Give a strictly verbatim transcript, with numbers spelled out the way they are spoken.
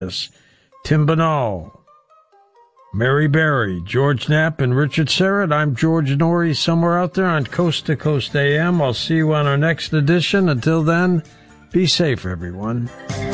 Tim Banal, Mary Berry, George Knapp, and Richard Serrett. I'm George Norrie, somewhere out there on Coast to Coast A M. I'll see you on our next edition. Until then, be safe, everyone.